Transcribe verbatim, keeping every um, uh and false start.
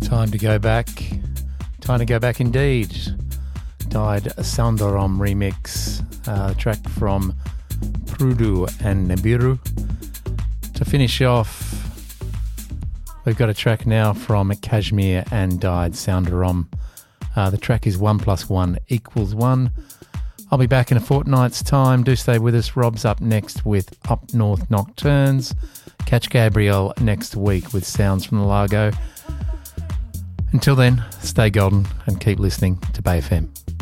Time to go back. Time to go back indeed. Died Soundarom remix. Uh, track from Prudu and Nibiru. To finish off, we've got a track now from Kashmir and Died Soundarom. Uh, the track is one plus one equals one. I'll be back in a fortnight's time. Do stay with us. Rob's up next with Up North Nocturnes. Catch Gabriel next week with Sounds from the Largo. Until then, stay golden and keep listening to Bay F M.